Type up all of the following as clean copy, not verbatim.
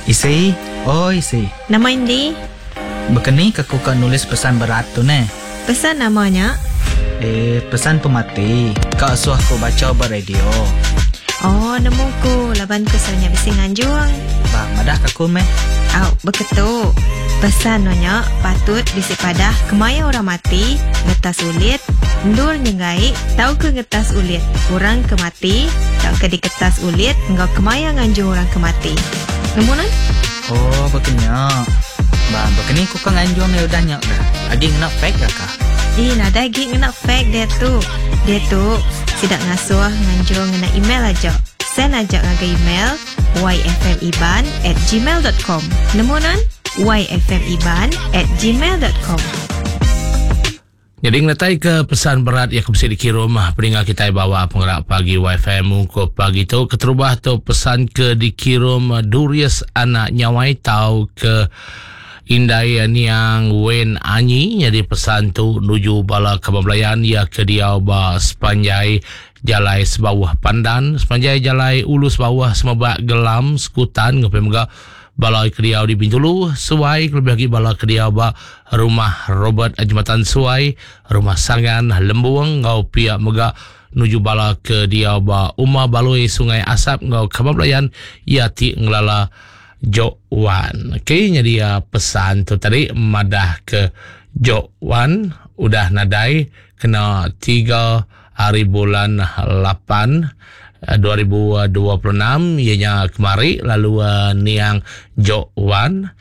Isi, isi. Nama Indi? Begini aku kan nulis pesan berat tu ne. Pesan namanya? Pesan pemati. Kak suah aku baca beradio. Oh, nemuku. Laban kesannya bising anjuang. Bang, madah aku meh. Beketuk. Pesan nanya patut bisik padah kemaya orang mati, ngetas ulit, ndul nyengai, tahu ke ngetas ulit, orang kemati, tahu ke diketas ulit, engkau kemaya nganjung orang kemati. Nemunan? Oh, begini. Bang, begini aku kan nganjung ya udah nyak dah. Agi ngena fake dah kah? Nada lagi ngena fake dia tu. Dia tu tidak ngasuh nganjung ngena email aja. Send aja ngaga email yfmiban@gmail.com. Nemunan? yfmiban@gmail.com. Jadi ngeletai ke pesan berat yang bisa dikirim peninggal kita bawa penggerak pagi YFM mungkuk pagi tu keterubah tu pesan ke dikirim Durius anak nyawai tau ke Indai yang Wen Anyi. Jadi pesan tu nuju bala kebablayan ya ke dia ba sepanjai jalai sebawah pandan, sepanjai jalai ulus bawah semabak gelam sekutan ngapai mega balai kediau di Bintulu Suai, lebih lagi balai kediau ba rumah Robert Jembatan Suai, rumah Sangan Lembuang ngau pihak mega nuju bala kediau ba Uma Baloi Sungai Asap ngau kebablayan yati ngelala Jokwan. Okey, jadi pesan tu tadi madah ke Jokwan udah nadai kena 3 hari bulan 8 2026 ianya kemari lalu niang Jokwan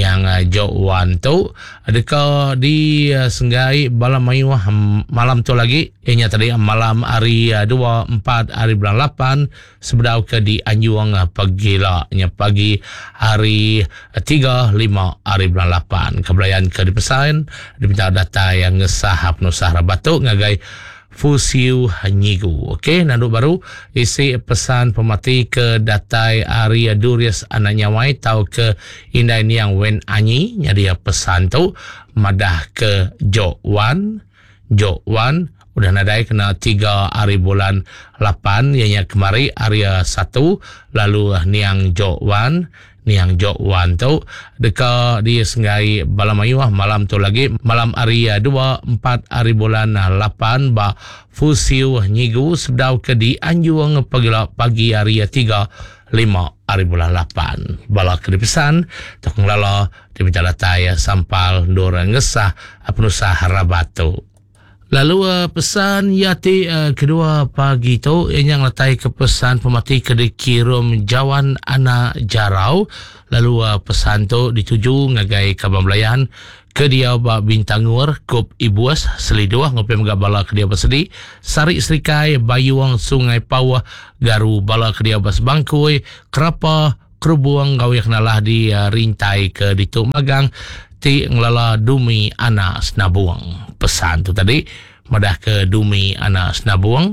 tu adakah di senggai balam mayuh malam tu lagi ianya tadi malam hari 24 hari bulan 8 sebedau ke di Anjuang pagi lah nya pagi hari 35 hari bulan 8 kebelayan ke dipesan diminta data yang ngesah penusah rabatu ngagai Fusiu Nyigu. Okey, nanduk baru isi pesan pemati ke datai Arya Durius anak nyawai tau ke Indai Niang Wen Anyi. Jadi pesan tu madah ke Jokwan udah nadai kena 3 hari bulan 8 ianya kemari Arya 1 lalu Niang Jokwan tu dekat di senggai Balamayuah malam tu lagi malam hari 24 hari bulan 8 ba Fusiu Nyigu sebedau ke di Anjuang pagi hari 35 hari bulan 8 bala ke dipesan tok ngelala diminta datai sampal dorang ngesah penusah rabatu. Lalu pesan yati kedua pagi tu yang letai ke pesan pemati ke dikirim Jawan anak jarau. Lalu pesan tu dituju ngagai kabamblayan ke dia ba Bintangur Kup Ibuas Seliduah ngopi megabala ke dia basedi Sari Serikai Bayuang Sungai Pawah Garu bala ke dia bas Bangkui Kerapa Kerubuang gawiak nalah di rintai ke ditu magang ti ngelala Dumi anak Senabuang. Pesan tu tadi madah ke Dumi anak Senabuang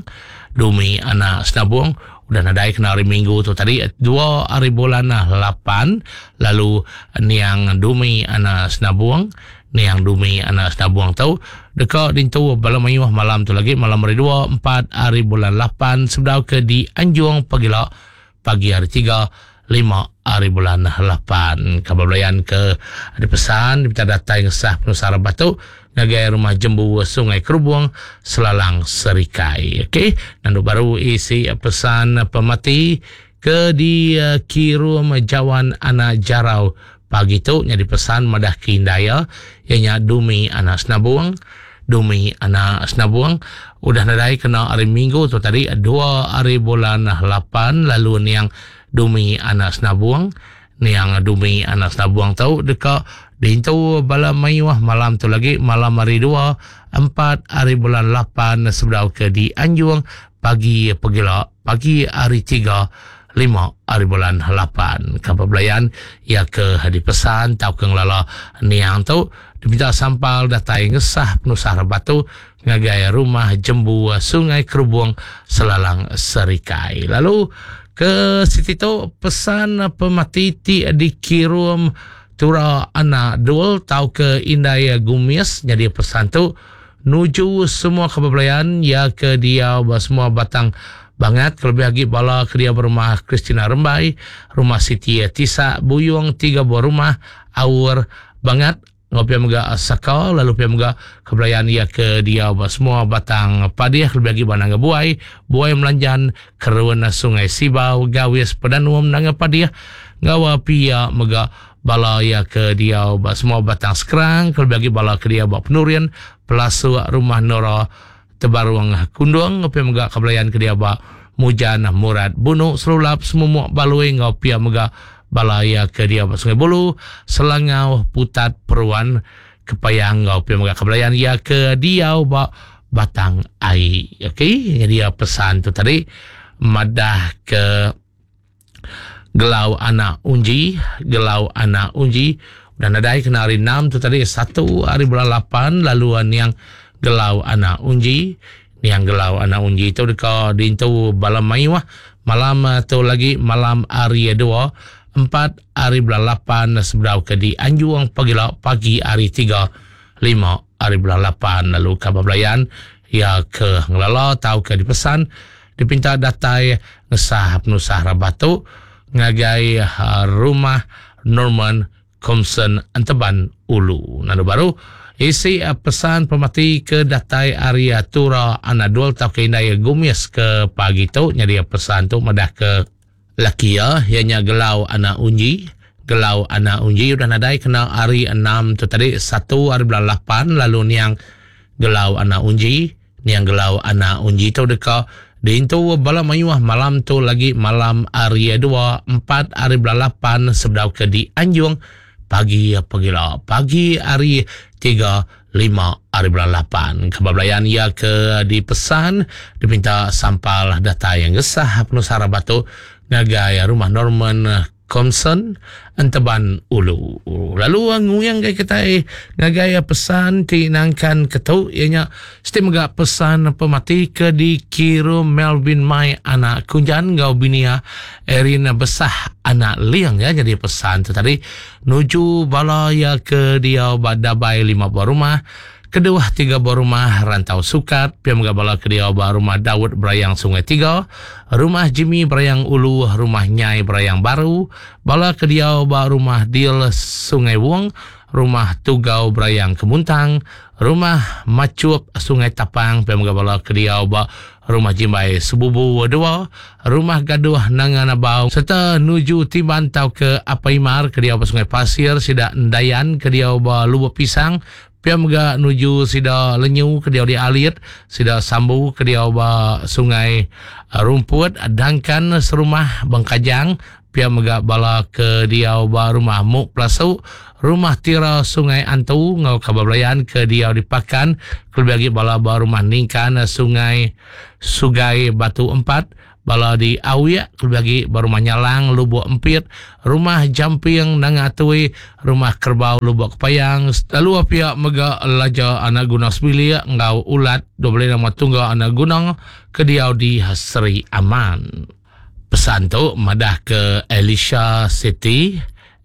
udah nadai kena hari Minggu tu tadi 2 hari bulan 8 lalu niang Dumi anak Senabuang tau dekat dintu Balamayuh malam tu lagi malam hari 2 4 hari bulan 8 sebedau ke di Anjuang pagi hari 3 5 hari bulan 8 kabablayan ke ada pesan diminta data yang sah penusara batu ngagai rumah Jembu Sungai Kerubuang Selalang Serikai. Okey, nandu baru isi pesan pemati ke di Kirum Jawan anak jarau pagi tu nyadi pesan madah kindaya ianya Dumi anak Senabuang udah nadai kena hari Minggu tu tadi 2 hari bulan 8 lalu niang Dumi anak Senabuang tahu dekat dintu Balamayuah malam tu lagi malam hari 2 4 hari bulan 8 sebedau ke di Anjuang pagi hari 3 5 hari bulan 8 kabablayan ya ke hadi pesan tau ke ngelala niang tu diminta sampal data yang ngesah penusah batu ngagai rumah Jembu Sungai Kerubuang Selalang Serikai. Lalu ke situ tu pesan pemati ti dikirim tura anak dul tau ke Indai Gumis. Jadi pesan tu nuju semua kebablayan ya ke dia semua batang bangat kelebih lagi bala kedia berumah Christina Rembai, rumah Siti Tisa Buyung, 3 buah rumah awur bangat ngopi mga sakal lalu pia mga keberayaan ia ke dia semua batang padiah lebih lagi banang buai melanjan kerana sungai Sibau gawis pedanuam nang padiah ngawa pia mga bala ia ke dia semua batang sekerang lebih lagi bala ke dia penurian pelasu rumah Nora Tebaruang Kundung ngopi mga keberayaan ke dia Mujan Murad Bunu Serulap semua baloi ngopi mga balaya ke dia Sungai Bulu, Selangau, Putat, Peruan, Kepayang, Gaupi, Mga Kebelayan, ya ke dia Batang Ai. Okey, yang dia pesan tu tadi, madah ke Gelau Anak Unji, dan ada kena hari 6 tu tadi, 1 hari bulan 8, laluan yang Gelau Anak Unji, yang Gelau Anak Unji itu dekat di itu Balam Mayuah, malam tu lagi, malam hari 2, 4 hari bulan 8 seberau ke di Anjuang pagi hari 3 5 hari bulan 8 lalu kabar belayan ya ke ngelala tahu ke dipesan dipinta datai ngesah penusah rabatu ngagai rumah Norman Komsen Anteban Ulu nanu baru isi pesan pemati ke datai area Tura Anadol tahu ke indai gumis ke pagi tu nyari pesan tu madah ke laki ya, ianya Gelau Anak Unji udah nadai kena hari 6 tu tadi 1 hari bulan 8 lalu niang Gelau Anak Unji tu dekat di itu Balam Mayuah malam tu lagi malam hari 2 4 hari bulan 8 sebedau ke di Anjung pagi hari 3 5 hari bulan 8 kebablayan ia ke dipesan dipinta sampal data yang gesah penusah rabatu ngagaya rumah Norman Komsen Anteban Ulu lalu nguyang gaya kita ngagaya pesan tinangkan ketau ianya setiap mga pesan pemati ke di Kiro Melvin Mai anak kunjan gau binia Erina besah anak liang ya jadi pesan tu tadi nuju balaya ke dia badabai 5 buah rumah kedua 3 buah rumah Rantau Sukat, pia mga bala ke dia rumah Daud Berayang Sungai 3, rumah Jimmy Berayang Ulu, rumah Nyai Berayang Baru, bala ke dia rumah Dil Sungai Wong, rumah Tugau Berayang Kemuntang, rumah Macup Sungai Tapang, pia mga bala ke dia rumah Jimbai Sububu 2, rumah Gaduh Nanganabau, serta nuju tiban tau ke Apaimar ke dia Sungai Pasir, Sida Ndayan ke dia Lubuk Pisang, pia mga nuju sida Lenyu ke dia di Alit, sida Sambu ke dia Sungai Rumput, Dangkan serumah Bangkajang, pia mga bala ke dia rumah Muk Plasu, rumah Tira Sungai Antu, ngau kabablayan ke dia di Pakan, kelebih lagi bala rumah Ningkan Sungai Batu 4, bala di Awiak, kelebih lagi rumah Nyalang Lubuk Empit, rumah Jamping Nangatui, rumah Kerbau Lubuk Kepayang, lalu pihak mega laja anak gunung Sebilia ngau ulat 12 nama tunggal anak gunung ke dia di Seri Aman. Pesan tu madah ke Elisha City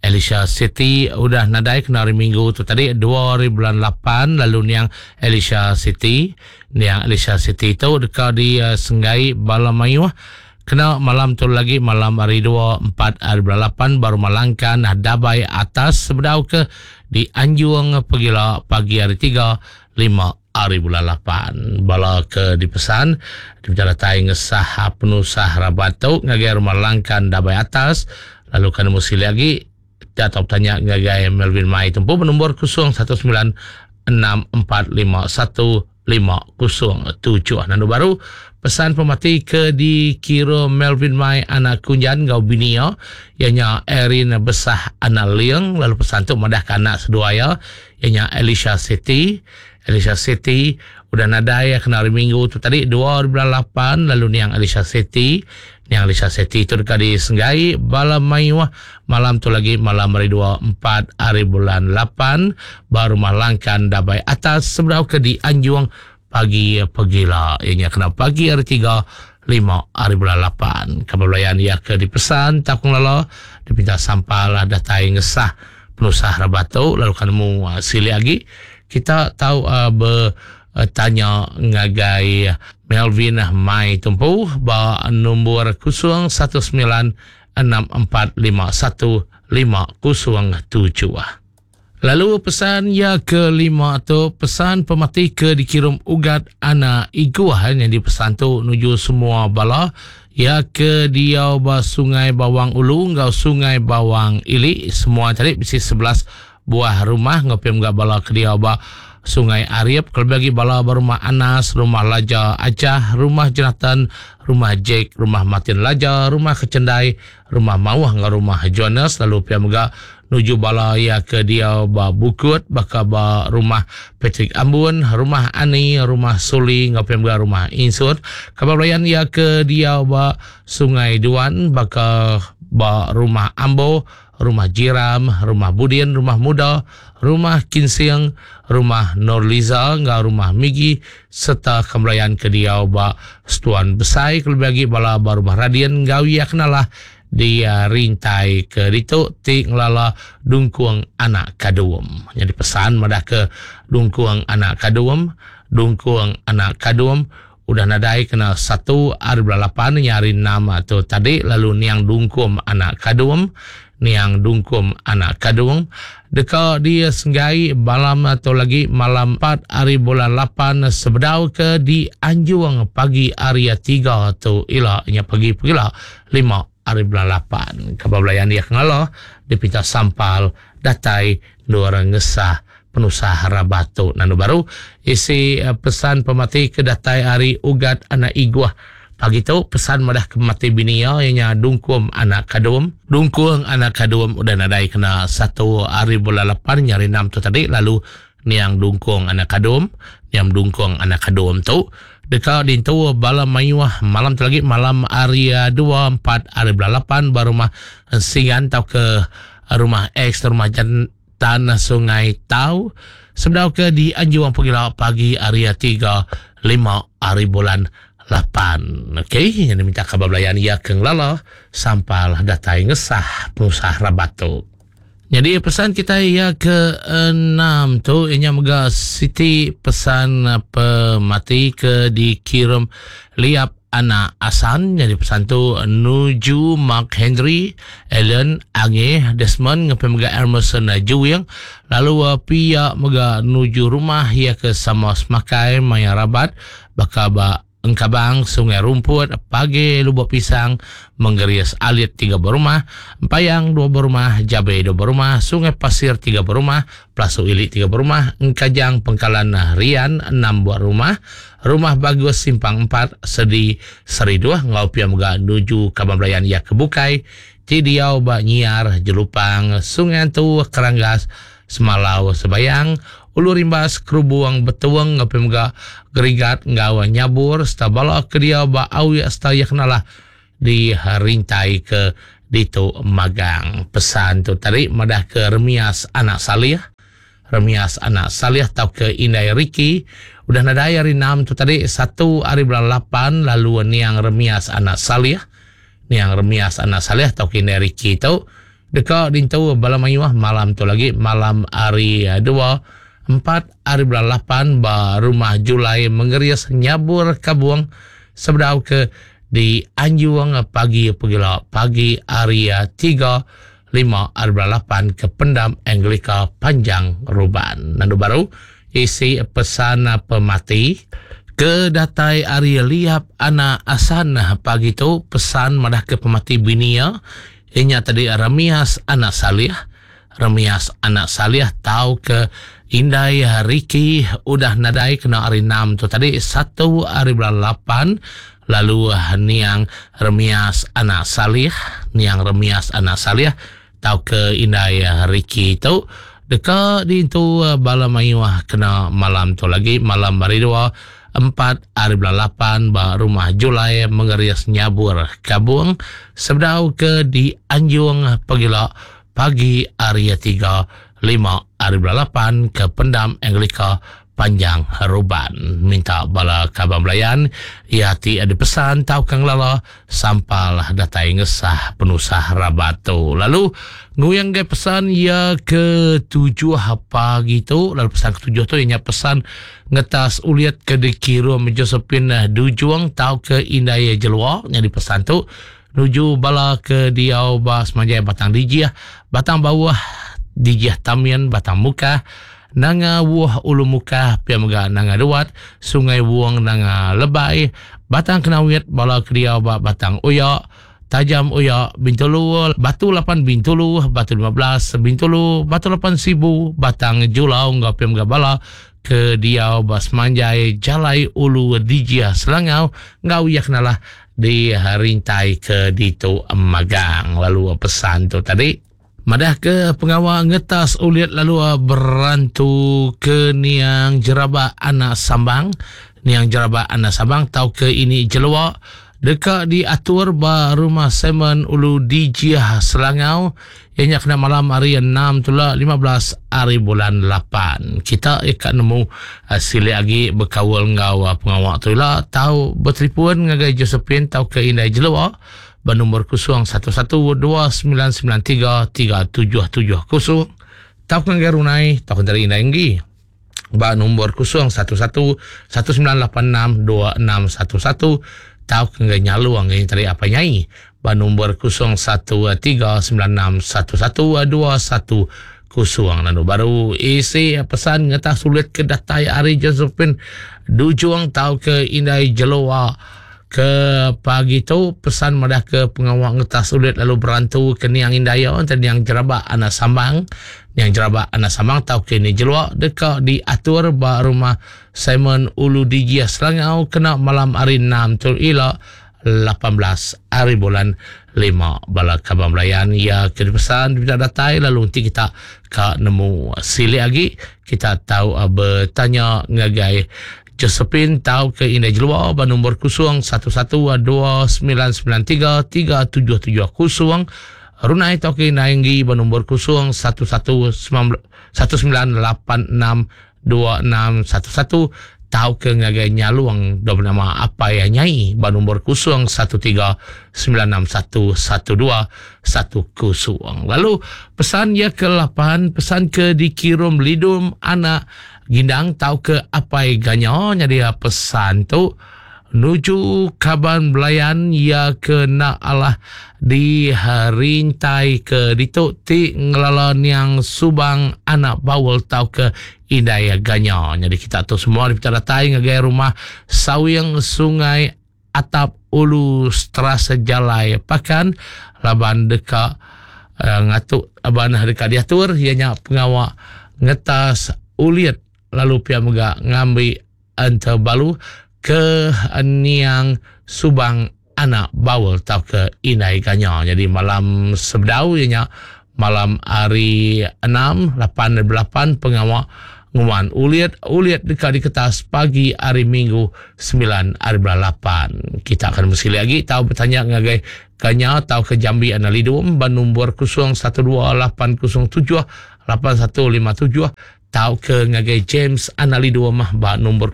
udah nadai kena hari minggu tu tadi 2 hari bulan 8 lalu niang Elisha City tu dekat di Senggai Balam Mayuah kena malam tu lagi malam hari 2 4 hari bulan 8 baru malangkan dabai atas sebedau ke di Anjuang pagi hari 3 5 hari bulan 8 bala ke dipesan dibicara tai ngesah penusah rabatu ngagai rumah langkan dabai atas lalu kan musi lagi atau tanya ngagai Melvin Mai tempuh nombor 0964515007 nanu baru pesan pemati ke di Kiro Melvin Mai anak kunjan gau binia ianya Erin besah anak liang lalu pesan tu madah ke anak sedua ya ianya Elisha City udah nadai kena hari minggu tu tadi 2 bulan 8 lalu niang Elisha City itu dekat di Senggai Balam Mayuah malam tu lagi malam hari 2 4 hari bulan 8 baru malangkan dabai atas sebedau ke di Anjuang pagi lah ianya kena pagi hari 3 5 hari bulan 8 kabelayan ia ke dipesan takung lala dipinta sampal datai ngesah penusah rabatu lalu kan mu sili lagi kita tahu tanya ngagai Melvin Mai Tumpu ba nombor 0164515007. Lalu pesan yang kelima tu, pesan pemati ke dikirim ugat anak iguah yang dipesan tu nuju semua bala ya ke dia ba Sungai Bawang Ulu ngau Sungai Bawang Ili semua tadi bisi 11 buah rumah ngopem ga bala ke dia ba Sungai Ariep kalau bagi bala rumah Anas, rumah Laja Acah, rumah Jonathan, rumah Jake, rumah Martin Laja, rumah Kecendai, rumah Mawah ngau rumah Jonas lalu pia mga nuju bala ya ke dia ba Bukut baka ba rumah Patrick Ambun, rumah Ani, rumah Suli ngapem ga rumah Insur kabalayan ya ke dia ba Sungai Duan baka ba rumah Ambo, rumah Jiram, rumah Budin, rumah Muda, rumah Kinsing, rumah Norliza nga rumah Migi serta kabalayan ke dia ba Stuan Besai kalau bagi bala ba rumah Radian gawi ya kenalah dia rintai ke ditu tik ngelala dungkuang anak kaduam. Jadi pesan madah ke dungkuang anak kaduam udah nadai kena 1 hari 8 nyari nama tu tadi lalu niang dungkum anak kaduam deka dia senggai malam atau lagi malam 4 hari bulan 8 sebedau ke di Anjuang pagi hari 3 atau ila nya pagi 5 hari bulan 8 kabablayan dia ngalo dipita sampal datai dua ngesah penusah rabatu nanu baru isi pesan pemati ke datai hari ugat anak iguah pagi tu pesan madah ke mati binia ianya dungkum anak kadum udah nadai kena 1 hari bulan 8 nyari 6 tu tadi lalu niang dungkung anak kadum tu deka dintu bala mayuah malam tu lagi malam hari 24 hari bulan 8 baru rumah Singan tau ke rumah X rumah Jantan Sungai Tau sebedau ke di Anjuang pagi hari 3 5 hari bulan 8. Okey, yang diminta kabar belayan ia keng lala sampal datai ngesah penusah rabatu. Jadi pesan kita ya ke-6 tu ianya mega Siti pesan pemati ke dikirim liap anak asan. Jadi pesan tu nuju Mark Henry, Ellen, Ange, Desmond ngapai mega Emerson Juwing. Lalu pia mega nuju rumah ya ke sama semakai maya rabat bakaba Engkabang, Sungai Rumput, Pagi, Lubuk Pisang, Menggerias Alit 3 berumah, Empayang 2 berumah, Jabe 2 berumah, Sungai Pasir 3 berumah, Plasu Ilik 3 berumah, Engkajang Pengkalan Rian 6 buah rumah, Rumah Bagus Simpang 4, Sedi Seri 2, Ngaupia Muga nuju Kabamblayan ya Kebukai, Tidiau Bak Nyiar, Jelupang, Sungai Antu, Keranggas, Semalau Sebayang, Ulu Rimbas, Kerubuang, Betuang, ngapai mga gerigat, ngawa nyabur, stabala ke dia ba awi asta yaknalah di rintai ke ditu magang. Pesan tu tadi madah ke Remias anak Salih tau ke Indai Riki. Udah nadai hari 6 tu tadi 1 hari bulan 8 lalu niang Remias anak Salih tau ke Indai Riki tu. Dekat dintu balamayuah malam tu lagi malam hari 4 hari bulan 8 ba rumah Julai Menggerias nyabur kabuang sebedau ke di Anjuang pagi hari 3 5 hari bulan 8 ke Pendam Anglika Panjang Ruban. Nandu baru isi pesan pemati ke datai hari liap anak asan pagi tu pesan madah ke pemati binia inya tadi Remias anak Salih tahu ke Indai Riki udah nadai kena hari 6 tu tadi 1 hari bulan 8 lalu niang Remias anak Salih tahu ke Indai Riki tu dekat di tu balamayuah kena malam tu lagi malam hari 4 hari bulan 8 ba rumah Julai Menggerias nyabur kabung sebedau ke di Anjuang pagi hari 3 5 hari bulan 8 ke Pendam Anglika panjang haruban. Minta bala kabar belayan ia hati ada pesan tau kang lala sampal datai ngesah penusah rabato. Lalu nguyang gay pesan ia ke-7 pagi tu. Lalu pesan ke-7 tu ianya pesan ngetas uliat ke Dikirum Josephine Dujuang tau ke Indaya Jelua. Yang di pesan tu nuju bala ke Diau Bas Manjai Batang Dijiah, Batang Bawah Dijiah Tamian, Batang Muka Nanga Wuh Ulu Muka Pia Mega Nanga Duat, Sungai Wuang Nanga Lebai, Batang Kenawit bala ke Diau Batang Uyak, Tajam Uyak Bintulu, Batu 8 Bintulu, Batu 15 Bintulu, Batu 8 Sibu, Batang Julau Ngau Pia Mega bala ke Diau Bas Manjai Jalai Ulu Dijiah Selangau ngau yak nalah di Rintai ke Dito Magang. Lalu pesan tu tadi madah ke pengawal ngetas uliat lalu berantu ke Niang Jeraba Anak Sambang. Niang Jeraba Anak Sambang tau ke ini Jelua dekat di atur ba rumah Semen Ulu Dijiah Selangau. Ianya kena malam hari 6 tula 15 hari bulan 8. Kita ikat nemu sili lagi berkawal ngau pengawak tu lah tau bertelefon ngagai Josephine tau ke Indai Jelua bernomor 0119933770 tau ke ngagai Runai tau ke dari Indai Enggi bernomor 0119862611 tau ke ngagai Nyaluang ngagai tadi apa nyai bernomor 0113961121 lalu baru isi pesan ngata sulit ke datai Ari Josephine Dujuang tau ke Indai Jelua ke pagi tu pesan madah ke pengawal ngata sulit lalu berantu ke Niang Indaya dan Niang Jeraba Anak Sambang. Niang Jeraba Anak Sambang tau ke ini Jelua dekat di atur ba rumah Simon Ulu Dijiah Selangau kena malam hari 6 tu ila 18 hari bulan 5 bala kabar belayan ya ke pesan kita datai lalu nanti kita ke nemu sili lagi kita tahu bertanya ngagai Josephine tau ke Indai Jelua bernomor 0119933770 Runai tau ke Indai Enggi bernomor 0119862611 tau ke ngagai Nyaluang bernama apa ya nyai bernomor 0139611210. Lalu pesan ya ke-8 pesan ke Dikirum Lidum Anak Gindang tau ke apa ganya jadi pesan tu nuju kaban belayan ya ke nak Allah di Rintai ke Dituk ti ngelalan yang Subang Anak Bawal tau ke Indaya Ganya. Jadi kita tu semua kita datai ngagai rumah Sawiang Sungai Atap Ulu Strasa Jalai Pakan laban dekat ngatuk abanah dekat diatur ianya pengawak ngetas uliat lalu pihak mega ngambil anta balu ke Niang Subang Anak Bawal tau ke Indai Ganya. Jadi malam sebedau ianya malam hari 6 8 pengawak nguman uliat dekat di kertas pagi hari Minggu 9 hari bulan 8. Kita akan mesti lagi tahu bertanya ngagai Ganya tahu ke Jambi Analidum bernomor 0128078157 tahu ke ngagai James Analidum bernomor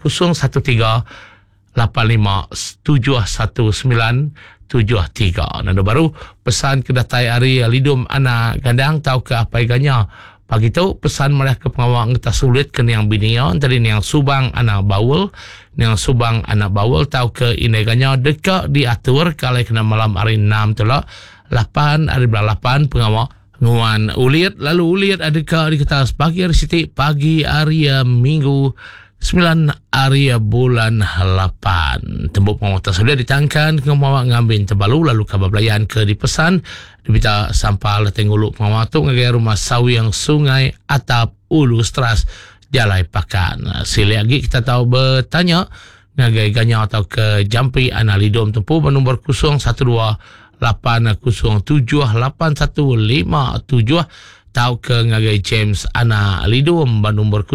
0135719773. Nado baru pesan ke datai hari Lidum Anak Gandang tahu ke apa Ganya. Pagi tu pesan mereka ke pengawal ngetas sulit ke Niang Binion tadi Niang Subang Anak Bawal. Niang Subang Anak Bawal tahu ke Indai Ganya dekat diatur kalau kena malam hari 6 tu lah 8 hari bulan 8 pengawal nguan uliat lalu uliat adakah di kertas pagi hari Siti pagi hari Minggu 9 hari bulan 8. Tembuk pengawal sudah ditangkan ke pengawal ngambil terbalu lalu kabar belayan ke dipesan dibita sampal tengguluk pengawal tu ngagai rumah Sawiang Sungai Atap Ulu Stras Jalai Pakan. Sili lagi kita tahu bertanya ngagai Ganya atau ke Jampi Analidum tempuh bernomor 0128078157 tahu ke ngagai James Analidum bernomor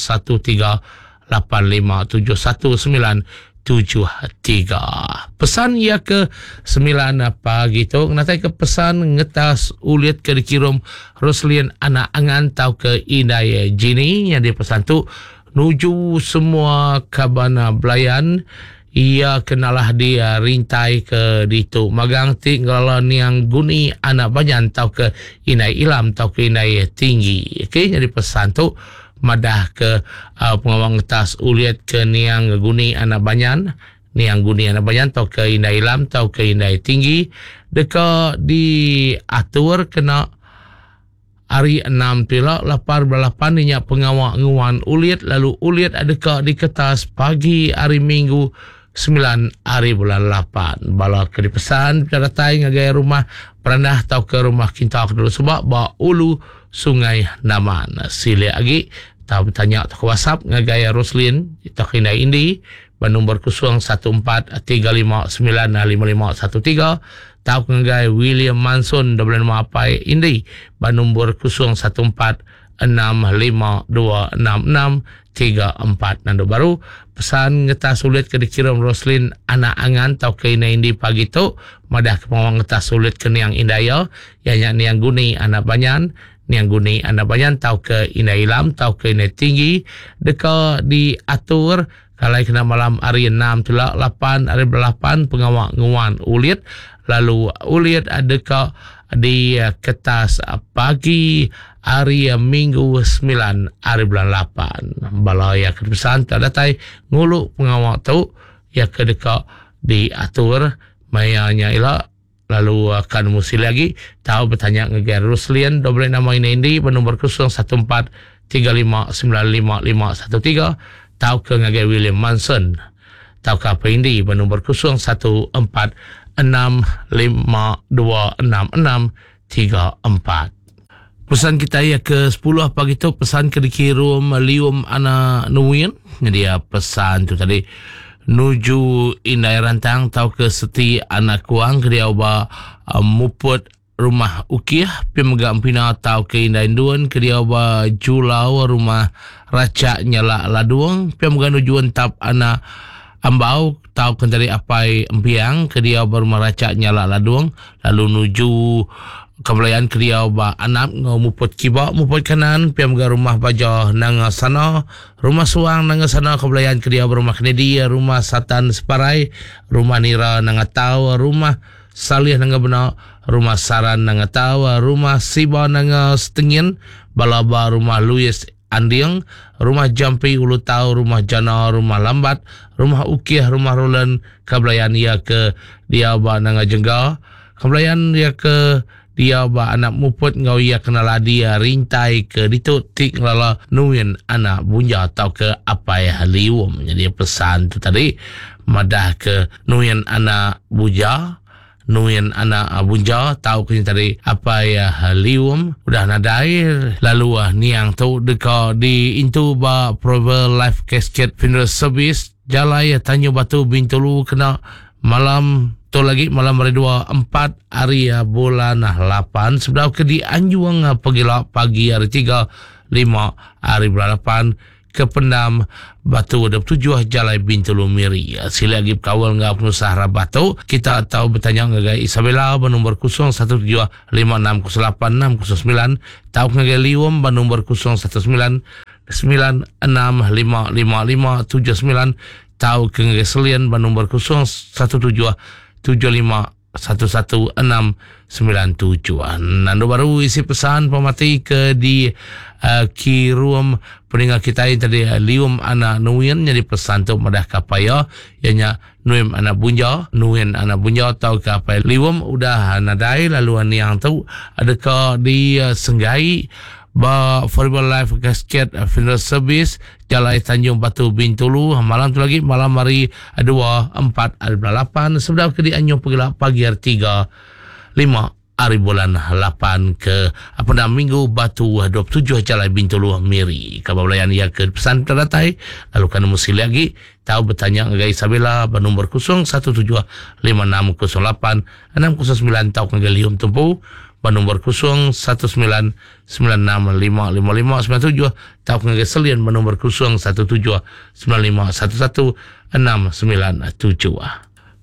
01357193. Pesan ia ke 9 pagi tu nanti ke pesan ngetas uliat ke Dikirum Roslin Anak Angan tahu ke Indai Jini yang di pesan tu nuju semua kabana belayan ia kenalah dia rintai ke ditu magang ti ngala niang guni anak banyan tau ke inai ilam tau ke inai tinggi. Okey, jadi pesan tu madah ke pengawang ngetas uliat ke niang guni anak banyan, niang guni anak banyan tau ke inai ilam tau ke inai tinggi deka diatur kena hari 6 pila lapar balapan ninya pengawak nguan uliat lalu uliat adakah di kertas pagi hari Minggu 9 hari bulan 8 bala ke dipesan caratai ngagai rumah perandah tau ke rumah kintak dulu sebab ba ulu sungai Naman. Sila lagi tau bertanya ke WhatsApp ngagai Roslin tak inai indi nombor 0143595513 tau ngagai William Manson double nama apa indi nombor 0145266634 nando baru pesan ngetas sulit ke dikirim Roslin anak angan tau ke ina indi pagi tu madah ke pengawang ngetas sulit ke niang indaya yang niang guni anak banyan niang guni anak banyan tau ke ina ilam tau ke ina tinggi deka diatur kalau kena malam hari 6 tulak 8 hari 8 pengawak nguan ulit lalu ulit adakah di kertas pagi hari Minggu 9 hari bulan 8 bala ya kepesan tadatai ngulu pengawak tu ya kedeka diatur mayanya ila lalu akan musi lagi tahu bertanya ngegar Ruslian double nama ini nombor 0143595513 tahu ke ngegar William Manson tahu ke apa ini nombor 0146566634. Pesan kita ya ke 10 pagi tu pesan ke dikirim lium ana nuwin. Jadi ya pesan tu tadi nuju indai rantang tau ke seti anak kuang ke dia uba muput rumah ukiah pemegang pina tau ke indai duan ke dia uba julau rumah raca nyala laduang pemegang nujuan tap anak ambau tau ke dari apai empiang ke dia uba rumah raca nyala laduang lalu nuju kebelayan kriau ba anak muput kiba muput kanan piam ga rumah baja nang sana rumah suang nang sana kebelayan kriau rumah Kennedy rumah Satan Separai rumah Nira nang tau rumah Salih nang bena rumah Saran nang tau rumah Siba nang Setengin balaba rumah Louis Andiang rumah Jampi Ulu Tau rumah Jana rumah Lambat rumah Ukiah rumah Roland kebelayan ia ke dia ba nang Jengga kebelayan ia ke dia ba anak muput ngau ia kenal dia rintai ke ditutik lala nuin anak bunja atau ke apa ya lium. Jadi pesan tu tadi madah ke nuin anak bunja nuin anak bunja tahu ke tadi apa ya lium udah nadai lalu niang tu deka di intu ba Prover Life Casket Funeral Service jalai Tanjung Batu Bintulu kena malam tu lagi malam hari 24 hari bulan 8 sebelah ke di Anjuang pagi hari 3 5 hari bulan 8 ke Pendam Batu 27 Jalai Bintulu Miri. Sila lagi kawal ngap nusahara Batu kita tahu bertanya ngagai Isabella bernomor 0175608609 tahu ngagai Liwam bernomor 0199655579 tahu ke ngagai Selian bernomor 0177511697. Nando baru isi pesan pemati ke di kirum peninggal kita ini tadi lium anak nuin jadi pesan tu madah kapaya ianya nuim anak bunja nuin anak bunja tau kapaya lium udah nadai lalu yang tu adakah di Senggai ba Forever Life Casket Funeral Service Jalai Tanjung Batu Bintulu malam tu lagi malam hari 24 hari 8 sebelah ke di Anjung pagi hari 3 5 hari bulan 8 ke pada Minggu Batu 27 Jalai Bintulu Miri kabablayan ia ke pesan teratai lalu kan mesti lagi tahu bertanya ngai Isabella bernomor 0175608609 tahu ngai Lium Tumpu bernomor 0199655597 tahu ngai Selian bernomor 0179511697.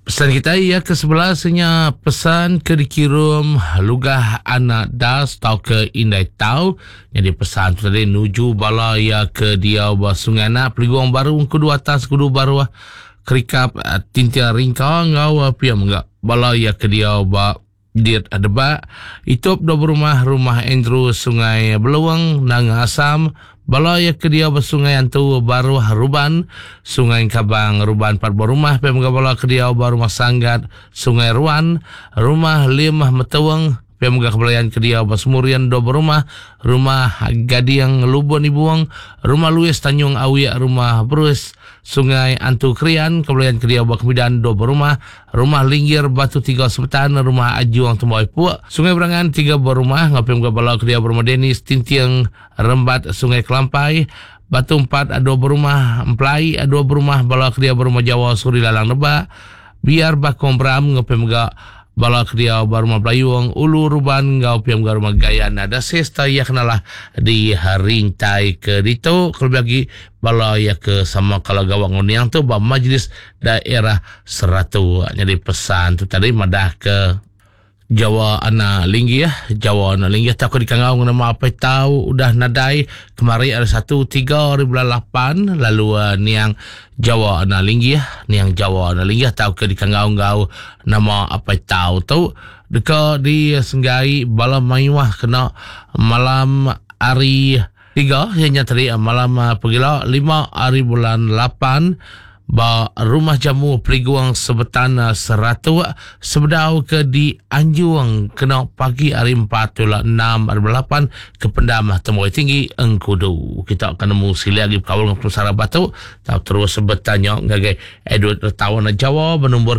Pesan kita ia ke-11nya pesan ke dikirim lugah anak das tau ke indai tau. Jadi pesan tu tadi nuju bala ia ke dia sungai anak peliguang baru kudu atas kudu baru kerikap tintia ringkau ngau pia menggak bala ia ke dia diet adeba itop do rumah Andrew sungai Beluang nang Asam bala ia ke dia sungai antu baru Ruban sungai Kabang Ruban 4 rumah pemga bala ke dia rumah Sanggat sungai Ruan rumah Limah Metawang pemga kebelayan ke dia Semurian 2 rumah Gadiang Lubon Ibuang rumah Luis Tanjung Awi rumah Bruce sungai Antu Krian kebelayan ke dia Kemidan 2 rumah Linggir Batu 3 Sebetan rumah Ajuang Temui Puak sungai Berangan 3 rumah ngapem ga bala ke dia rumah Denis Tintiang Rembat sungai Kelampai Batu 4 2 rumah Emplai 2 rumah bala ke dia rumah Jawa Suri Lalang Neba biar Bakong Bram ngapem ga bala ke dia rumah Belayuang Ulu Ruban ngau piam ga rumah Gayana ada sesta ya kenalah di harintai ke dito kalau bagi bala ya ke sama kalau gawang uniang tu ba majlis daerah Seratu jadi pesan tu tadi madah ke Jawa Anak Linggi Jawa Anak Linggi tak di kangau nama apa tahu udah nadai kemari ada 1/3/2008 lalu niang Jawa Anak Linggi niang Jawa Anak Linggi tahu ke di kangau ngau nama apa tahu tu dekat di Senggai bala mayuah kena malam hari 3 hanya tadi malam pagila 5 hari bulan 8 ba rumah jamu Peliguang Sebetan Seratu sebedau ke di Anjuang kena pagi hari 4 6 hari 8 ke Pendam Temui Tinggi Engkudu kita akan nemu sili lagi kawal dengan Pusara Batu tahu terus sebetanya ngagai Edward Tawan Jawa bernombor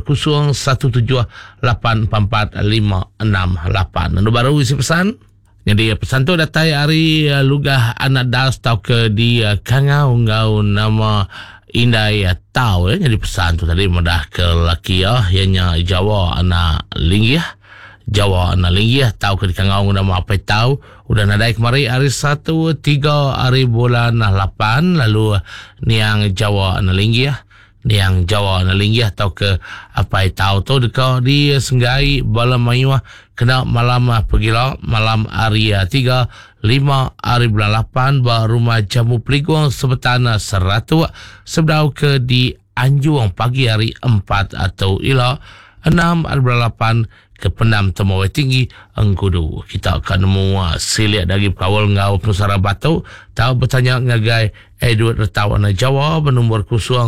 0178445668 anu baru isi pesan. Jadi pesan tu datai hari lugah anak das tau ke di kangau ngau nama indai tau jadi pesan tu tadi mudah ke laki ianya Jawa Anak Linggi Jawa Anak Linggi tau ke di kangau nama apa tau udah nadai kemari hari 1 3 hari bulan 8 lalu niang Jawa Anak Linggi niang Jawa Anak Linggi tau ke apa tau tu dekat di Senggai bala mayuah kena malam pagila malam hari 3 5 hari bulan 8 ba rumah jamu Peliguang Sebetan Seratu sebedau ke di Anjuang pagi hari 4 atau ila 6 hari bulan 8 ke Pendam Temui Tinggi Engkudu kita akan nemu siliat dari kawal ngau Pusara Batu tahu bertanya ngagai Edward Tawan Jawa bernombor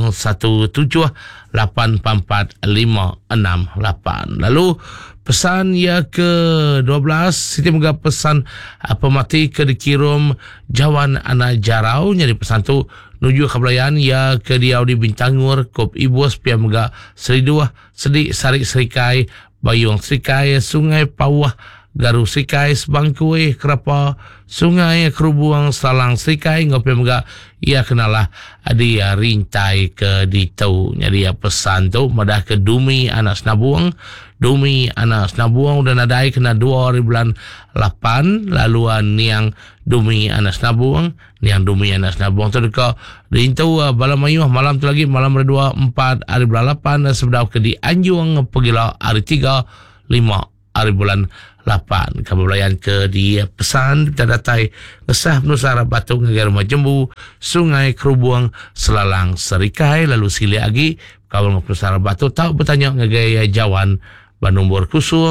0178445668 lalu pesan ya ke-12 Siti Muga pesan pemati ke dikirim Jawan Anak Jarau jadi pesan tu nuju kebelayan ya ke diau di Bintangur kop Ibus pia Muga Seridua Sedik Sarik Serikai Bayung Serikai Sungai Pawah Garu Serikai Sebangkui Kerapa Sungai Kerubuang Salang Serikai ngopi Muga ia kenalah dia rintai ke ditau jadi pesan tu madah ke Dumi Anak Senabuang Dumi Anak Senabuang udah nadai kena 2 hari bulan 8 laluan niang Dumi Anak Senabuang niang Dumi Anak Senabuang tu dekat rintau bala mayuh malam tu lagi malam 2 4 hari bulan 8 sebedau ke di Anjuang pagila hari 3 5 hari bulan 8 kabelayan ke di pesan kita datai ngesah Nusara Batu ngagai rumah Jembu Sungai Kerubuang Selalang Serikai lalu sili lagi kawal Nusara Batu tahu bertanya ngagai Jawan bernombor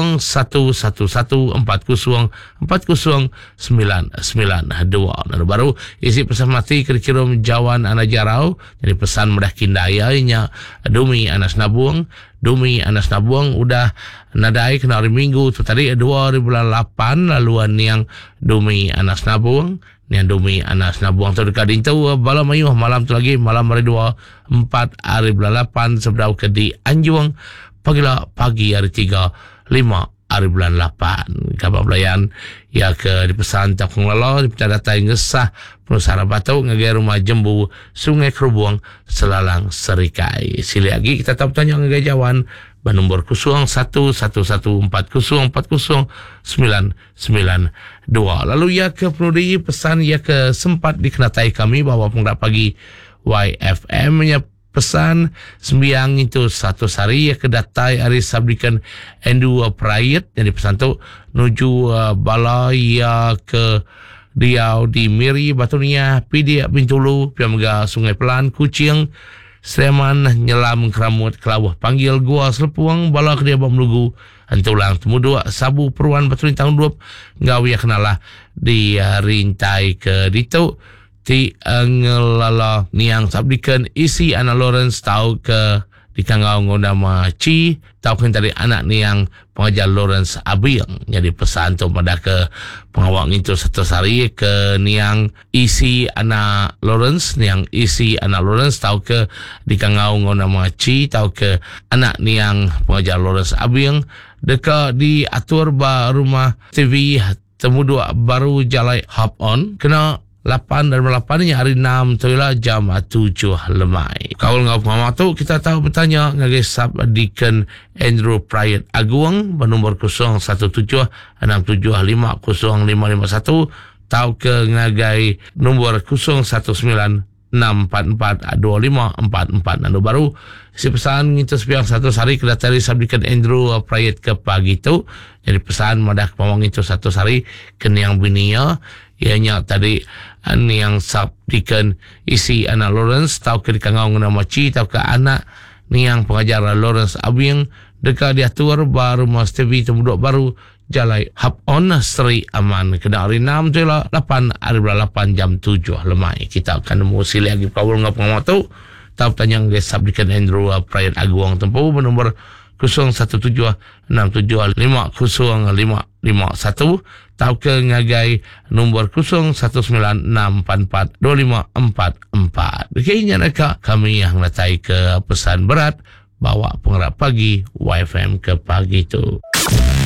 0114040992 dan baru isi pesan mati kirim Jawan Anak Jarau jadi pesan mudah kindayanya Dumi Anak Senabuang Dumi Anak Senabuang udah nadai kena hari Minggu tu tadi 2 hari bulan 8 laluan yang Dumi Anak Senabuang niang Dumi Anak Senabuang tu dekat dintau bala mayuh malam tu lagi malam hari 2 4 hari bulan 8 sebedau ke di Anjuang pagi hari 3 5 hari bulan 8 kabar belayan ya ke dipesan tak pengelola kita datai ngesah Pusara Batu ngagai rumah Jembu Sungai Kerubuang Selalang Serikai sili lagi kita tak tanya ngagai Jawan bernombor 0114040992 lalu ya ke penudi pesan ya ke sempat dikenatai kami bahawa penggak pagi YFM nya pesan sembiang itu satu hari ya kedatai hari sabdikan Andrew Prayat. Jadi pesan tu nuju balai ke Diau di Miri Batunia Pidia Bintulu Piamaga Sungai Pelan Kucing Sleman Nyelam Keramut Kelawah Panggil Gua Selepuang Bala Kedia Bamlugu Antulang Temudua Sabu Peruan Batunia tahun 2 Ngawi kenalah di rintai ke Dito ti ngelala niang sabdikan isi Ana Lawrence tahu ke di kangau ngodama Ci tahu kan tadi anak niang pengajar Lawrence Abiang. Jadi pesan tu pada ke pengawak itu satu hari ke niang isi anak Lawrence niang isi anak Lawrence tahu ke di kangau ngodama Ci tahu ke anak niang pengajar Lawrence Abiang dekat di atur ba rumah TV Temudua baru jalai hop on kena 8 dan 8 ni hari 6 tu lah jam 7 lemai. Kau ngau mama tu kita tahu bertanya ngagai sabdikan Andrew Prayat Aguang bernombor 017-675-0551 tahu ke ngagai nombor 019-644-2544 nandu baru si pesan itu sepiang satu hari kedatari sabdikan Andrew Prayat ke pagi tu. Jadi pesan madah pamang itu satu hari keniang binia ianya tadi yang sabdikan isi anak Lawrence tahu ke dikangau nama Ci tahu ke anak ni yang pengajar Lawrence Abiang dekat diatur baru mas TV temuduk baru jalai hap on Sri Aman kena hari 6 tu lah 8 hari 8 jam 7 lemai kita akan nemu sili lagi kawul ngap ngau tu tahu tanya ke sabdikan Andrew Prayat Aguang tempuh bernombor 017-675-0551 tahu ke ngagai nombor 019-644-2544. Kayaknya mereka kami yang letai ke pesan berat bawa pengerak pagi YFM ke pagi itu.